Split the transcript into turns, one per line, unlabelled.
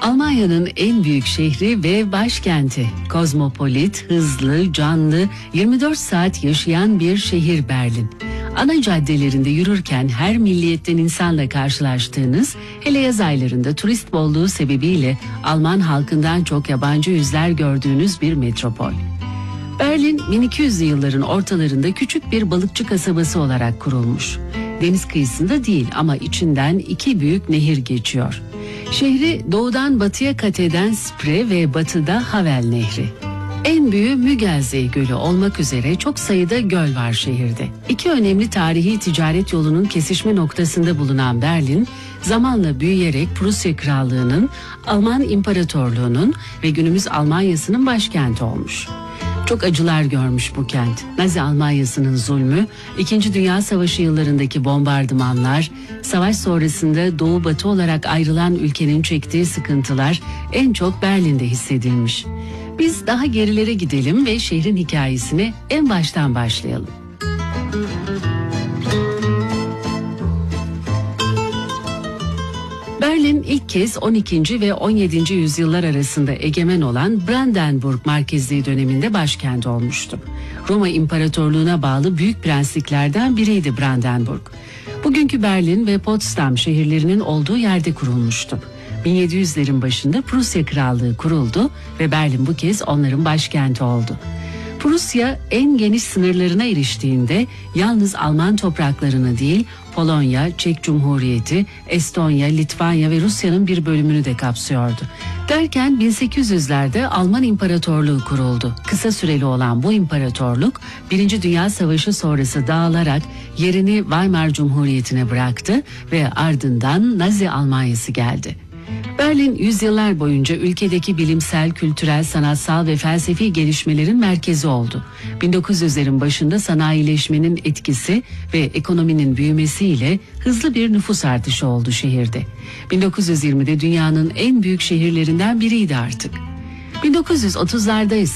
Almanya'nın en büyük şehri ve başkenti. Kozmopolit, hızlı, canlı, 24 saat yaşayan bir şehir Berlin. Ana caddelerinde yürürken her milliyetten insanla karşılaştığınız, hele yaz aylarında turist bolluğu sebebiyle Alman halkından çok yabancı yüzler gördüğünüz bir metropol. Berlin 1200'lü yılların ortalarında küçük bir balıkçı kasabası olarak kurulmuş. Deniz kıyısında değil ama içinden iki büyük nehir geçiyor. Şehri doğudan batıya kat eden Spree ve batıda Havel Nehri. En büyüğü Müggelsee Gölü olmak üzere çok sayıda göl var şehirde. İki önemli tarihi ticaret yolunun kesişme noktasında bulunan Berlin, zamanla büyüyerek Prusya Krallığı'nın, Alman İmparatorluğu'nun ve günümüz Almanya'sının başkenti olmuş. Çok acılar görmüş bu kent. Nazi Almanya'sının zulmü, 2. Dünya Savaşı yıllarındaki bombardımanlar, savaş sonrasında doğu-batı olarak ayrılan ülkenin çektiği sıkıntılar en çok Berlin'de hissedilmiş. Biz daha gerilere gidelim ve şehrin hikayesine en baştan başlayalım. Berlin ilk kez 12. ve 17. yüzyıllar arasında egemen olan Brandenburg merkezli döneminde başkent olmuştu. Roma İmparatorluğu'na bağlı büyük prensliklerden biriydi Brandenburg. Bugünkü Berlin ve Potsdam şehirlerinin olduğu yerde kurulmuştu. 1700'lerin başında Prusya Krallığı kuruldu ve Berlin bu kez onların başkenti oldu. Prusya en geniş sınırlarına eriştiğinde yalnız Alman topraklarını değil, Polonya, Çek Cumhuriyeti, Estonya, Litvanya ve Rusya'nın bir bölümünü de kapsıyordu. Derken 1800'lerde Alman İmparatorluğu kuruldu. Kısa süreli olan bu imparatorluk 1. Dünya Savaşı sonrası dağılarak yerini Weimar Cumhuriyeti'ne bıraktı ve ardından Nazi Almanyası geldi. Berlin yüzyıllar boyunca ülkedeki bilimsel, kültürel, sanatsal ve felsefi gelişmelerin merkezi oldu. 1900'lerin başında sanayileşmenin etkisi ve ekonominin büyümesiyle hızlı bir nüfus artışı oldu şehirde. 1920'de dünyanın en büyük şehirlerinden biriydi artık. 1930'larda ise